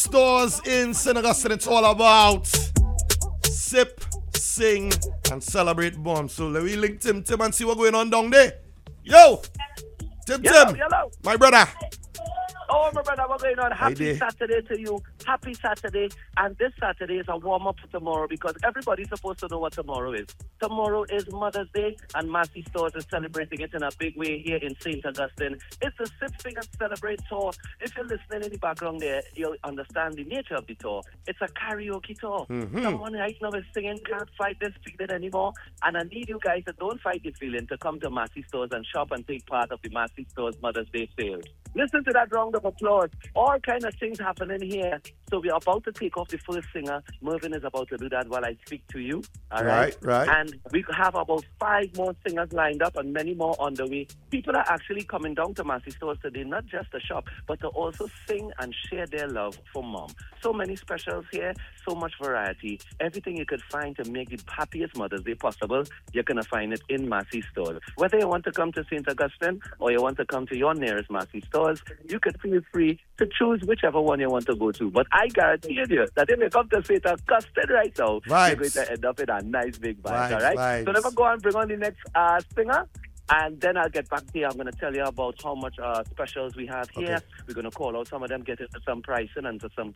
Stores in St. Augustine, it's all about sip, sing, and celebrate bomb. So let me link Tim and see what's going on down there. Yo! Tim, Hello. my brother. Oh, my brother, what's going on? Happy there. Saturday to you. Happy Saturday. And this Saturday is a warm-up for tomorrow because everybody's supposed to know what tomorrow is. Tomorrow is Mother's Day, and Massey Stores is celebrating it in a big way here in St. Augustine. It's a Sip, Sing, and Celebrate tour. If you're listening in the background there, you'll understand the nature of the tour. It's a karaoke tour. Someone right now is singing, can't fight this feeling anymore. And I need you guys that don't fight the feeling to come to Massey Stores and shop and take part of the Massey Stores Mother's Day sale. Listen to that round of applause. All kind of things happening here. So we're about to take off the first singer. Mervyn is about to do that while I speak to you. All right. And we have about 5 more singers lined up and many more on the way. People are actually coming down to Massey Stores today, not just to shop, but to also sing and share their love for mom. So many specials here, so much variety. Everything you could find to make the happiest Mother's Day possible, you're going to find it in Massey Stores. Whether you want to come to St. Augustine or you want to come to your nearest Massey Stores, you could feel free to choose whichever one you want to go to. But I guarantee you that if you come to St. Augustine right now, you're going to end up in a nice big vibe, all right? So let me go and bring on the next singer. And then I'll get back to you. I'm going to tell you about how much specials we have here. We're going to call out some of them, get into some pricing and to some